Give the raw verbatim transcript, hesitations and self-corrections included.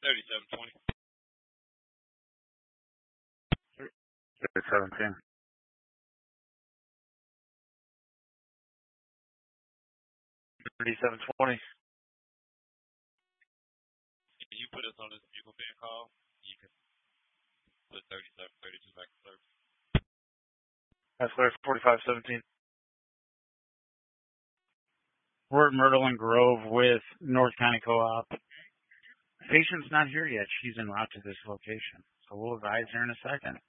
thirty-seven twenty. seventeen. thirty-seven twenty. If you put us on this vehicle being call, you can put thirty-seven thirty-two back in service. That's clear. forty-five seventeen. We're at Myrtle and Grove with North County Co-op. Patient's not here yet. She's en route to this location. So we'll advise her in a second.